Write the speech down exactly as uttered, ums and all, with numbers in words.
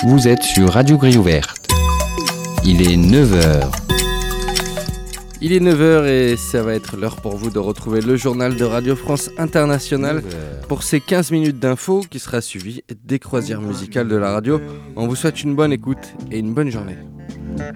Vous êtes sur Radio Grille Ouverte. Il est neuf heures. Il est neuf heures et ça va être l'heure pour vous de retrouver le journal de Radio France Internationale pour ces quinze minutes d'infos qui sera suivi des croisières musicales de la radio. On vous souhaite une bonne écoute et une bonne journée.